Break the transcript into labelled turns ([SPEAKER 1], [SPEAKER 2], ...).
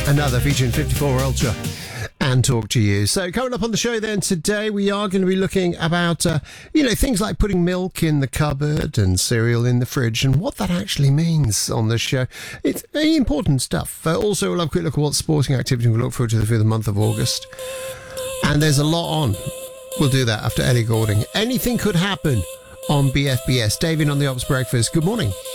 [SPEAKER 1] Another featuring 54 Ultra and Talk to You. So coming up on the show then today, we are going to be looking about, things like putting milk in the cupboard and cereal in the fridge and what that actually means on the show. It's very important stuff. Also, we'll have a quick look at what sporting activity we'll look forward to through the month of August. And there's a lot on. We'll do that after Ellie Goulding. Anything could happen on BFBS. David on the Ops Breakfast. Good morning.